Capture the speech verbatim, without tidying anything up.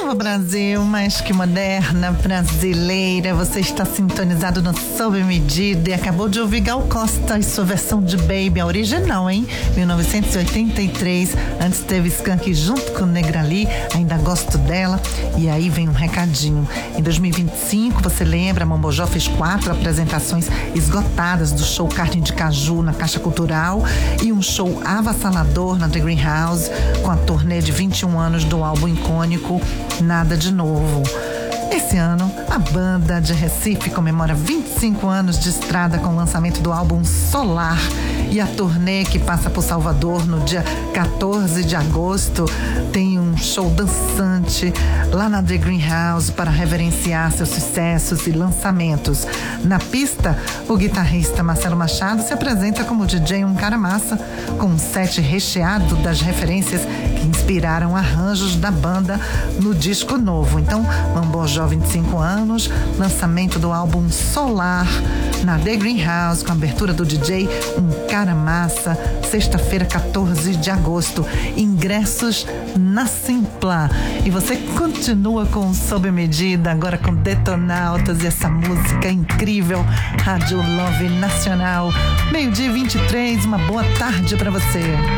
Nova Brasil, mais que moderna, brasileira. Você está sintonizado no Sob Medida e acabou de ouvir Gal Costa e sua versão de Baby, a original, hein? mil novecentos e oitenta e três. Antes teve Skank junto com Negrali, ainda gosto dela. E aí vem um recadinho. Em dois mil e vinte e cinco, você lembra, a Mombojó fez quatro apresentações esgotadas do show Carne de Caju na Caixa Cultural e um show avassalador na The Greenhouse com a turnê de vinte e um anos do álbum icônico Nada de Novo. Esse ano, a banda de Recife comemora vinte e cinco anos de estrada com o lançamento do álbum Solar, e a turnê que passa por Salvador no dia quatorze de agosto tem um show dançante lá na The Greenhouse para reverenciar seus sucessos e lançamentos. Na pista, o guitarrista Marcelo Machado se apresenta como D J Um Cara Massa, com um set recheado das referências que inspiraram arranjos da banda no disco novo. Então, Mombojó, vinte e cinco anos, lançamento do álbum Solar na The Greenhouse, com a abertura do D J Um Cara Massa, sexta-feira, quatorze de agosto. Ingressos na Simpla. E você continua com Sob Medida, agora com Detonautas e essa música incrível, Rádio Love Nacional. Meio-dia e vinte e três, uma boa tarde para você.